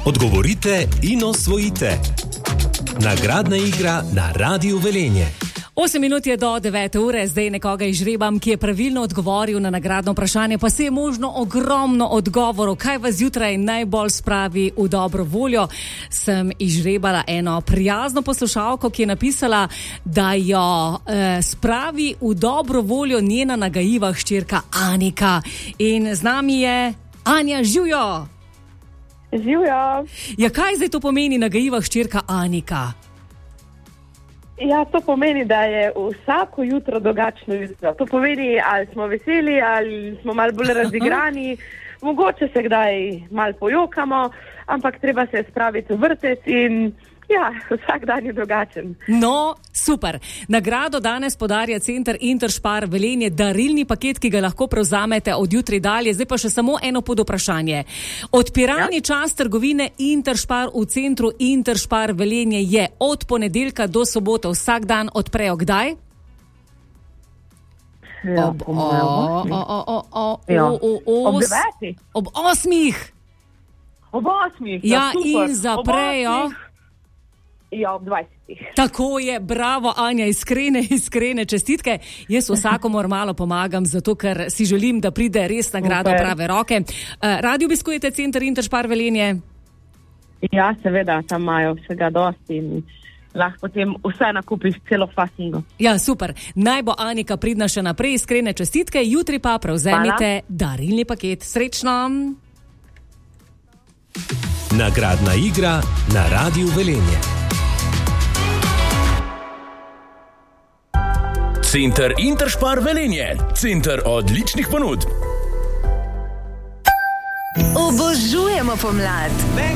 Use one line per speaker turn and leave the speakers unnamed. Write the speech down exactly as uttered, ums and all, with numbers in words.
Odgovorite in osvojite. Nagradna igra na Radiu Velenje.
Osem minut je do devete ure, zdaj nekoga izžrebam, ki je pravilno odgovoril na nagradno vprašanje, pa se je možno ogromno odgovorov. Kaj vas zjutraj najbolj spravi v dobro voljo? Sem izžrebala eno prijazno poslušalko, ki je napisala, da jo eh, spravi v dobro voljo njena nagajiva hčerka Anika. In z nami je Anja, živjo!
Živjo!
Ja, kaj zdaj to pomeni nagajiva hčerka Anika?
Ja, to pomeni, da je vsako jutro drugačno jutro. To pomeni, ali smo veseli, ali smo malo bolj razigrani, mogoče se kdaj malo pojokamo, ampak treba se spraviti v vrtec in ja, vsak dan je drugačen.
No, super. Nagrado danes podarja Center Interspar Velenje, darilni paket, ki ga lahko prevzamete od jutri dalje. Zdaj pa še samo eno podvprašanje. Odpiralni ja. čas trgovine Interspar v centru Interspar Velenje je od ponedeljka do sobote. Vsak dan odprejo kdaj?
Ja,
ob, o, o, o, o, o,
ja.
o, o,
ob devetih.
Ob osmih.
Ob osmih.
Ja,
ja
in zaprejo.
Ja, ob dvajsetih.
Tako je, bravo Anja, iskrene, iskrene čestitke. Jaz vsakomur malo pomagam, zato ker si želim, da pride res nagrada v prave roke. Uh, radi obiskujete Center Interspar Velenje?
Ja, seveda, tam imajo vsega dosti in lahko potem vse nakupiš celo fasingo.
Ja, super. Naj bo Anika pridna še naprej, iskrene čestitke, jutri pa prevzemite Hvala. darilni paket. Srečno!
Nagradna igra na Radiu Velenje.
Center Interspar Velenje. Center odličnih ponudb.
Obožujemo pomlad.